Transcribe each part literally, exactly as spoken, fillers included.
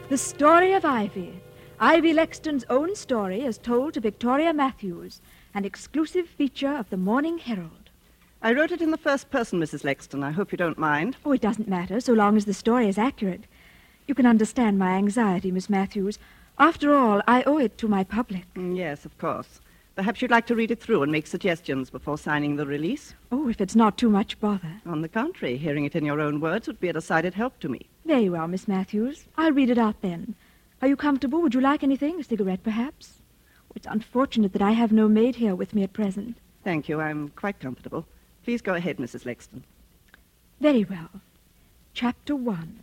The Story of Ivy. Ivy Lexton's own story as told to Victoria Matthews, an exclusive feature of the Morning Herald. I wrote it in the first person, Missus Lexton. I hope you don't mind. Oh, it doesn't matter, so long as the story is accurate. You can understand my anxiety, Miss Matthews. After all, I owe it to my public. Mm, yes, of course. Perhaps you'd like to read it through and make suggestions before signing the release? Oh, if it's not too much bother. On the contrary, hearing it in your own words would be a decided help to me. Very well, Miss Matthews. I'll read it out then. Are you comfortable? Would you like anything? A cigarette, perhaps? It's unfortunate that I have no maid here with me at present. Thank you. I'm quite comfortable. Please go ahead, Missus Lexton. Very well. Chapter one.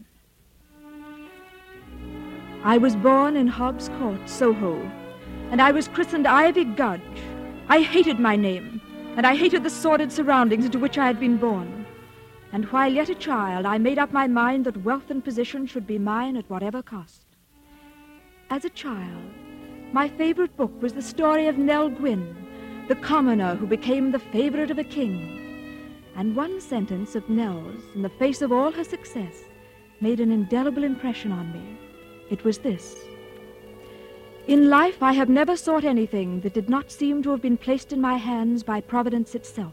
I was born in Hobbs Court, Soho, and I was christened Ivy Gudge. I hated my name, and I hated the sordid surroundings into which I had been born. And while yet a child, I made up my mind that wealth and position should be mine at whatever cost. As a child, my favorite book was the story of Nell Gwynn, the commoner who became the favorite of a king. And one sentence of Nell's, in the face of all her success, made an indelible impression on me. It was this: in life, I have never sought anything that did not seem to have been placed in my hands by Providence itself.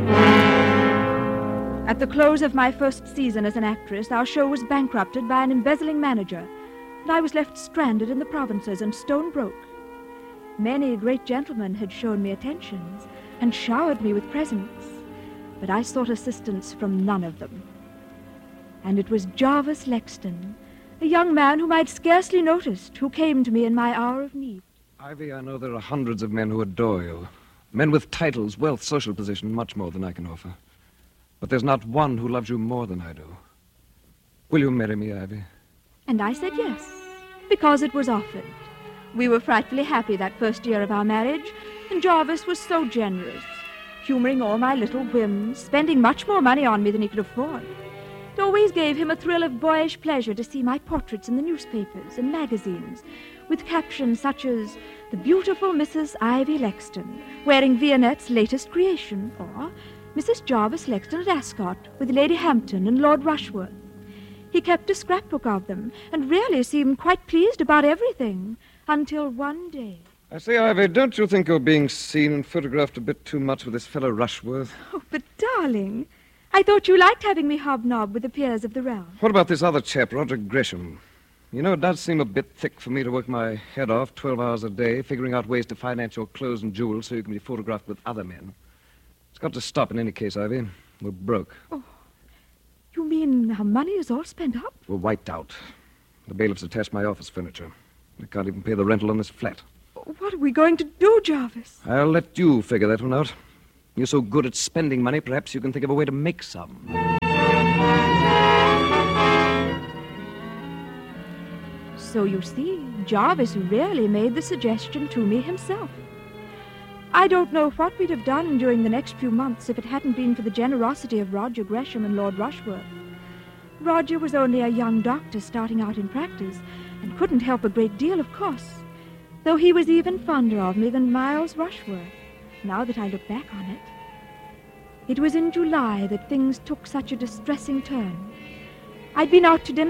At the close of my first season as an actress, our show was bankrupted by an embezzling manager, and I was left stranded in the provinces and stone broke. Many great gentlemen had shown me attentions and showered me with presents, but I sought assistance from none of them. And it was Jarvis Lexton, a young man whom I'd scarcely noticed, who came to me in my hour of need. Ivy, I know there are hundreds of men who adore you. Men with titles, wealth, social position, much more than I can offer. But there's not one who loves you more than I do. Will you marry me, Ivy? And I said yes, because it was offered. We were frightfully happy that first year of our marriage, and Jarvis was so generous, humoring all my little whims, spending much more money on me than he could afford. It always gave him a thrill of boyish pleasure to see my portraits in the newspapers and magazines, with captions such as, "The beautiful Missus Ivy Lexton, wearing Vionette's latest creation," or "Missus Jarvis Lexton at Ascot, with Lady Hampton and Lord Rushworth." He kept a scrapbook of them, and really seemed quite pleased about everything, until one day... I say, Ivy, don't you think you're being seen and photographed a bit too much with this fellow Rushworth? Oh, but darling, I thought you liked having me hobnob with the peers of the realm. What about this other chap, Roger Gresham? You know, it does seem a bit thick for me to work my head off twelve hours a day, figuring out ways to finance your clothes and jewels so you can be photographed with other men. It's got to stop in any case, Ivy. We're broke. Oh, you mean our money is all spent up? We're wiped out. The bailiffs attached my office furniture. We can't even pay the rental on this flat. What are we going to do, Jarvis? I'll let you figure that one out. You're so good at spending money, perhaps you can think of a way to make some. So you see, Jarvis really made the suggestion to me himself. I don't know what we'd have done during the next few months if it hadn't been for the generosity of Roger Gresham and Lord Rushworth. Roger was only a young doctor starting out in practice and couldn't help a great deal, of course, though he was even fonder of me than Miles Rushworth, now that I look back on it. It was in July that things took such a distressing turn. I'd been out to dinner